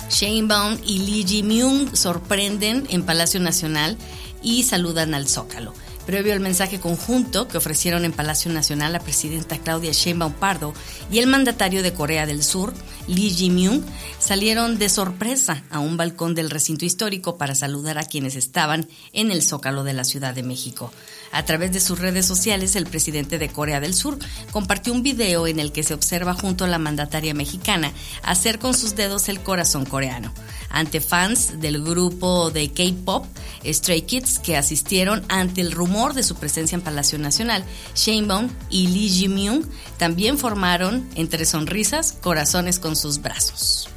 Sheinbaum y Lee Jae-myung sorprenden en Palacio Nacional y saludan al Zócalo. Previo al mensaje conjunto que ofrecieron en Palacio Nacional, la presidenta Claudia Sheinbaum Pardo y el mandatario de Corea del Sur, Lee Jae-myung, salieron de sorpresa a un balcón del recinto histórico para saludar a quienes estaban en el Zócalo de la Ciudad de México. A través de sus redes sociales, el presidente de Corea del Sur compartió un video en el que se observa junto a la mandataria mexicana hacer con sus dedos el corazón coreano. Ante fans del grupo de K-pop Stray Kids que asistieron ante el rumor de su presencia en Palacio Nacional, Sheinbaum y Lee Jae-myung también formaron, entre sonrisas, corazones con sus brazos.